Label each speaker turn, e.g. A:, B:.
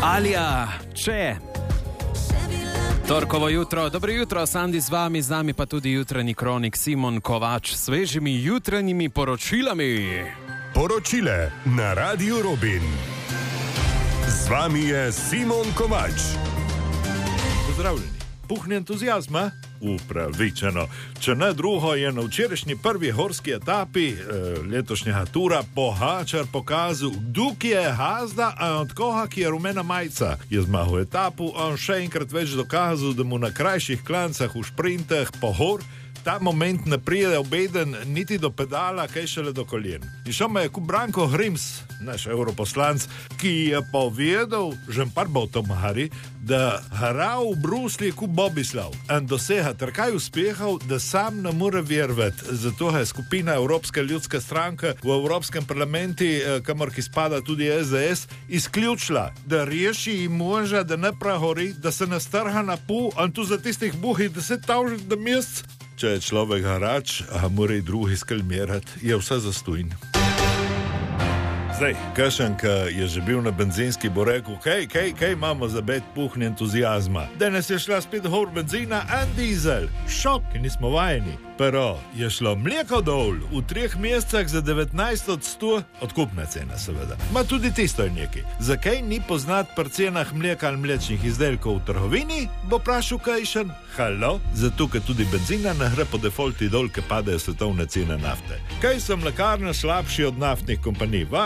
A: Alija, če. Torkovo jutro, dobro jutro, Sandi z nami pa tudi jutranji kronik Simon Kovač s svežimi jutranjimi poročilami.
B: Poročile na Radiu Robin. Z vami je Simon Kovač.
C: Pozdravljeni. Puhni entuzijazma? Upravičeno. Če ne drugo, je na včerajšnji prvi horski etapi letošnjega tura Pogačar pokazal, kdo je hazda, a od koga, ki je rumena majca. Je zmagal etapu, a on še enkrat več dokazal, da mu na krajših klancah v šprintah po hor ta moment ne pride obeden niti do pedala, kaj šele do koljen. In šel me je Branko Grims, naš europoslanc, ki je povedal, že par botomari, da hra v Bruslji kot Bobislav in dosega trkaj uspehov, da sam ne more vjerovati. Zato je skupina Evropske ljudske stranke v Evropskem parlamentu, kamor ki spada tudi SDS, izključila, da reši in moža, da ne prehori, da se ne strha na pol, in tu za tistih buhi 10.000 mesec. Če je človek harač, a mora i drugi skalmirati, je vse zastojn. Zdaj, kakšen, ki je že bil na benzinski, bo rekel, kaj imamo za bet puhni entuzijazma. Danes je šla spet gor benzina in dizel. Šok, ki nismo vajeni. Pero je šlo mleko dol v 3 mesecah za 19%, odkupna cena seveda. Ma tudi tisto je nekaj. Zakaj ni poznat pri cenah mleka ali mlečnih izdelkov v trgovini, bo prašal kajšen. Halo? Zato, ker tudi benzina ne gre po defaulti dol, ker padajo svetovne cene nafte. Kaj so mlekarne slabši od naftnih kompanij?